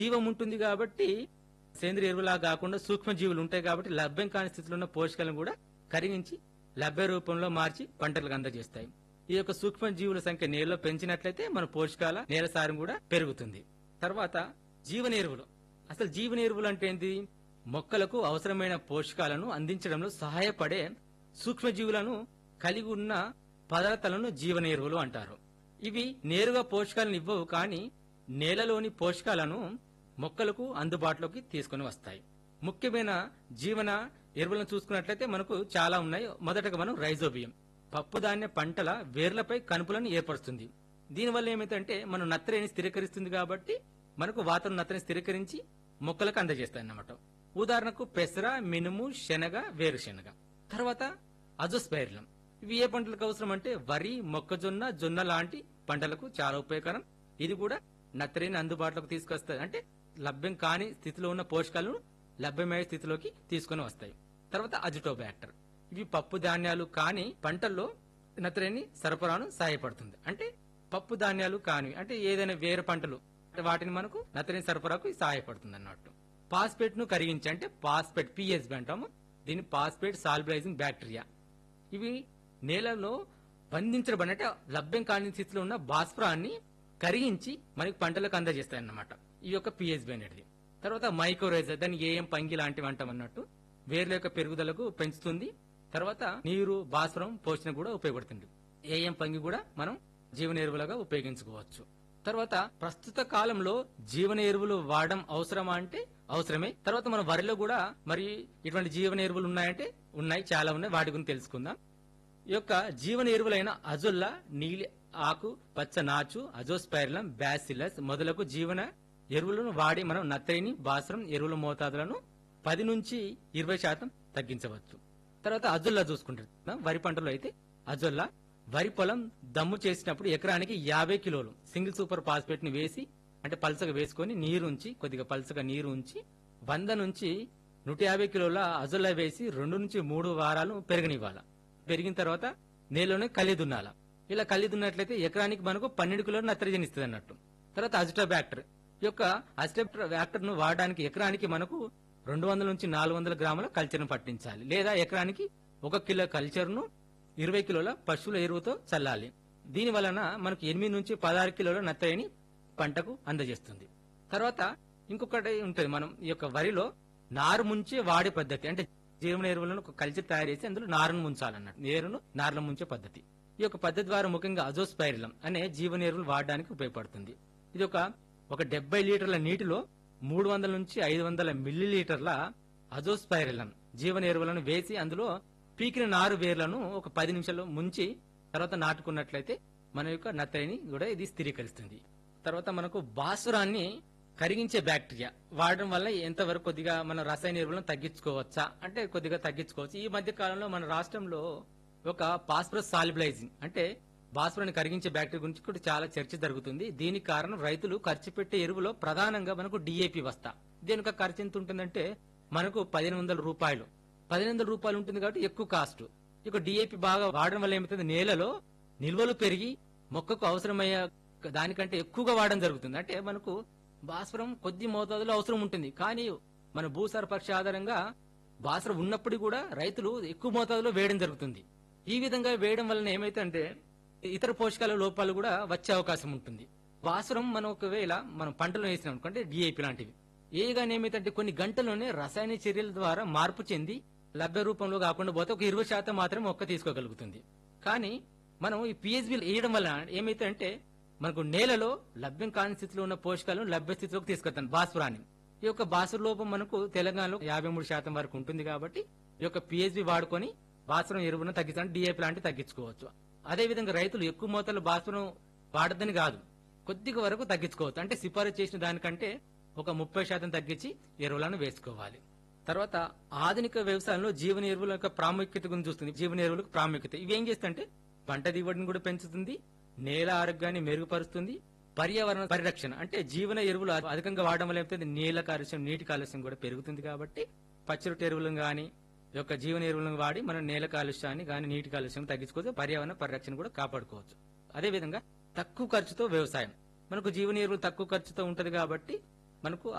జీవం ఉంటుంది కాబట్టి సేంద్రియ ఎరువులా కాకుండా సూక్ష్మ జీవులు ఉంటాయి కాబట్టి లభ్యం కాని స్థితిలో ఉన్న పోషకాలను కూడా కరిగించి లభ్య రూపంలో మార్చి పంటలకు అందజేస్తాయి. ఈ యొక్క సూక్ష్మ జీవుల సంఖ్య నేలలో పెంచినట్లయితే మన పోషకాల నేల సారం కూడా పెరుగుతుంది. తర్వాత జీవన ఎరువులు. అసలు జీవన ఎరువులు అంటే ఏంటి? మొక్కలకు అవసరమైన పోషకాలను అందించడంలో సహాయపడే సూక్ష్మజీవులను కలిగి ఉన్న పదార్థాలను జీవన ఎరువులు అంటారు. ఇవి నేరుగా పోషకాలను ఇవ్వవు, కానీ నేలలోని పోషకాలను మొక్కలకు అందుబాటులోకి తీసుకుని వస్తాయి. ముఖ్యమైన జీవన ఎరువులను చూసుకున్నట్లయితే మనకు చాలా ఉన్నాయి. మొదటగా మనం రైజోబియం, పప్పు ధాన్య పంటల వేర్లపై కనుపులను ఏర్పరుస్తుంది. దీనివల్ల ఏమైందంటే మనం నత్రని స్థిరీకరిస్తుంది కాబట్టి మనకు వాతావరణ నత్రని స్థిరీకరించి మొక్కలకు అందజేస్తాయి అన్నమాట. ఉదాహరణకు పెసర, మినుము, శనగ, వేరుశెనగ. తర్వాత అజోస్పైరిలం. ఇవి ఏ పంటలకు అవసరం అంటే వరి, మొక్కజొన్న, జొన్న లాంటి పంటలకు చాలా ఉపయోగకరం. ఇది కూడా నత్రని అందుబాటులోకి తీసుకొస్తుంది. అంటే లభ్యం కాని స్థితిలో ఉన్న పోషకాలను లభ్యమయ్యే స్థితిలోకి తీసుకుని వస్తాయి. తర్వాత అజిటోబ్యాక్టర్. ఇవి పప్పు ధాన్యాలు కాని పంటల్లో నత్రని సరఫరాను సహాయపడుతుంది. అంటే పప్పు ధాన్యాలు కాని అంటే ఏదైనా వేరే పంటలు వాటిని మనకు నత్రని సరఫరాకు సహాయపడుతుంది అన్నట్టు. పాస్పేట్ ను కరిగించి అంటే పాస్పేట్ పిఎస్బి అంటాము. దీని పాస్పేట్ సాల్బలైజింగ్ బ్యాక్టీరియా. ఇవి నేలలో బంధించబడి అంటే లభ్యం కాని స్థితిలో ఉన్న భాస్వరాన్ని కరిగించి మనకి పంటలకు అందజేస్తాయి అన్నమాట. ఈ యొక్క పిఎస్బి అనేది. తర్వాత మైక్రోరైజర్, దాన్ని ఏఎం పంగి లాంటివి అంటాం అన్నట్టు. వేర్ల యొక్క పెరుగుదలకు పెంచుతుంది. తర్వాత నీరు, భాస్వరం, పోషణ కూడా ఉపయోగపడుతుంది. ఏఎం పంగి కూడా మనం జీవన ఎరువులుగా ఉపయోగించుకోవచ్చు. తర్వాత ప్రస్తుత కాలంలో జీవన ఎరువులు వాడడం అవసరమా అంటే అవసరమే. తర్వాత మన వరిలో కూడా మరి ఇటువంటి జీవన ఎరువులు ఉన్నాయంటే ఉన్నాయి, చాలా ఉన్నాయి. వాటి గురించి తెలుసుకుందాం. ఈ యొక్క జీవన ఎరువులైన అజొల్లా, నీలి ఆకు పచ్చ నాచు, అజోస్పైరిలం, బ్యాసిల్లస్ మొదలగు జీవన ఎరువులను వాడి మనం నత్రని, భాస్వరం ఎరువుల మోతాదులను 10 నుంచి 20% తగ్గించవచ్చు. తర్వాత అజొల్లా చూసుకుంటున్నాం. వరి పంటలో అయితే అజొల్లా వరి పొలం దమ్ము చేసినప్పుడు ఎకరానికి 50 కిలోలు సింగిల్ సూపర్ ఫాస్ఫేట్ ని వేసి అంటే పల్చగా వేసుకొని నీరు ఉంచి కొద్దిగా పల్చగా నీరు ఉంచి 100 నుంచి 150 కిలోల అజొల్లా వేసి 2 నుంచి 3 వారాలు పెరగనివ్వాల. పెరిగిన తర్వాత నేలలోనే కలి దున్నాల. ఇలా కలి దున్నట్లయితే ఎకరానికి మనకు 12 కిలోలు నత్రజని ఇస్తుంది అన్నట్టు. తర్వాత అజిటోబ్యాక్టర్. ఈ యొక్క అజిటోబ్యాక్టర్ ను వాడడానికి ఎకరానికి మనకు 200 నుంచి 400 గ్రాముల కల్చర్ ను పట్టించాలి. లేదా ఎకరానికి 1 కిలో కల్చర్ ను 20 కిలోల పశువుల ఎరువుతో చల్లాలి. దీని వలన మనకు 8 నుంచి 16 కిలోల నత్రజని పంటకు అందజేస్తుంది. తర్వాత ఇంకొకటి ఉంటుంది, మనం ఈ యొక్క వరిలో నారు ముంచే వాడే పద్ధతి. అంటే జీవన ఎరువులను ఒక కల్చర్ తయారు చేసి అందులో నారును ముంచాలన్నట్టు. నేరును నారులో ముంచే పద్ధతి. ఈ యొక్క పద్ధతి ద్వారా ముఖ్యంగా అజోస్పైరిలం అనే జీవన ఎరువులు వాడడానికి ఉపయోగపడుతుంది. ఇది ఒక 70 లీటర్ల నీటిలో 300 నుంచి 500 మిల్లీలీటర్ల అజోస్పైరిలం జీవన ఎరువులను వేసి అందులో పీకిన నారు వేర్లను ఒక 10 నిమిషాలు ముంచి తర్వాత నాటుకున్నట్లయితే మన యొక్క నత్రని కూడా ఇది స్థిరీకరిస్తుంది. తర్వాత మనకు భాస్వరాన్ని కరిగించే బ్యాక్టీరియా వాడడం వల్ల ఎంతవరకు కొద్దిగా మన రసాయన ఎరువులను తగ్గించుకోవచ్చా అంటే కొద్దిగా తగ్గించుకోవచ్చు. ఈ మధ్య కాలంలో మన రాష్ట్రంలో ఒక ఫాస్ఫరస్ సాల్యుబలైజింగ్ అంటే భాస్వరాన్ని కరిగించే బ్యాక్టీరియా గురించి కూడా చాలా చర్చ జరుగుతుంది. దీనికి కారణం రైతులు ఖర్చు పెట్టే ఎరువులో ప్రధానంగా మనకు డిఏపి వస్తా. దీని యొక్క ఖర్చు ఎంత ఉంటుందంటే మనకు 1500 రూపాయలు. 1500 రూపాయలు ఉంటుంది కాబట్టి ఎక్కువ కాస్ట్. ఇక డిఏపి బాగా వాడడం వల్ల ఏమవుతుంది, నేలలో నిల్వలు పెరిగి మొక్కకు అవసరమయ్యే దానికంటే ఎక్కువగా వాడడం జరుగుతుంది. అంటే మనకు భాస్వరం కొద్ది మోతాదులో అవసరం ఉంటుంది, కానీ మన భూసార పరీక్ష ఆధారంగా భాస్వరం ఉన్నప్పుడు కూడా రైతులు ఎక్కువ మోతాదులో వేయడం జరుగుతుంది. ఈ విధంగా వేయడం వలన ఏమైతే ఇతర పోషకాల లోపాలు కూడా వచ్చే అవకాశం ఉంటుంది. భాస్వరం మనం ఒకవేళ మనం పంటలో వేసినాం అనుకుంటే డిఏపి లాంటివి ఏగానే ఏమైతే కొన్ని గంటల్లోనే రసాయన చర్యల ద్వారా మార్పు చెంది లభ్య రూపంలో కాకుండా పోతే ఒక 20% మాత్రమే మొక్క తీసుకోగలుగుతుంది. కానీ మనం ఈ పిహెచ్బిలు వేయడం వల్ల ఏమైతే అంటే మనకు నేలలో లభ్యం కాని స్థితిలో ఉన్న పోషకాలను లభ్య స్థితిలోకి తీసుకెళ్తాను భాస్వరాన్ని. ఈ యొక్క భాస్వర లోపం మనకు తెలంగాణలో 53% వరకు ఉంటుంది కాబట్టి ఈ యొక్క పిహెచ్బి వాడుకొని భాస్వరం ఎరువును తగ్గించడానికి డిఏపి లాంటివి తగ్గించుకోవచ్చు. అదే విధంగా రైతులు ఎక్కువ మోతాదులో భాస్వరం వాడద్దని కాదు, కొద్దిగా వరకు తగ్గించుకోవచ్చు. అంటే సిఫారసు చేసిన దానికంటే ఒక 30% తగ్గించి ఎరువులను వేసుకోవాలి. తర్వాత ఆధునిక వ్యవసాయంలో జీవన ఎరువుల యొక్క ప్రాముఖ్యత గురించి చూస్తుంది. జీవన ఎరువులకు ప్రాముఖ్యత ఇవి ఏం చేస్తుంటే పంట దిగుబడిని కూడా పెంచుతుంది, నేల ఆరోగ్యాన్ని మెరుగుపరుస్తుంది, పర్యావరణ పరిరక్షణ అంటే జీవన ఎరువులు అధికంగా వాడడం వల్ల ఏమవుతుంది, నేల కాలుష్యం, నీటి కాలుష్యం కూడా పెరుగుతుంది. కాబట్టి పచ్చిరొట్టు ఎరువులను గాని ఈ యొక్క జీవన ఎరువులను వాడి మనం నేల కాలుష్యాన్ని గాని నీటి కాలుష్యం తగ్గించుకోవచ్చు, పర్యావరణ పరిరక్షణ కూడా కాపాడుకోవచ్చు. అదేవిధంగా తక్కువ ఖర్చుతో వ్యవసాయం, మనకు జీవన ఎరువులు తక్కువ ఖర్చుతో ఉంటది కాబట్టి మనకు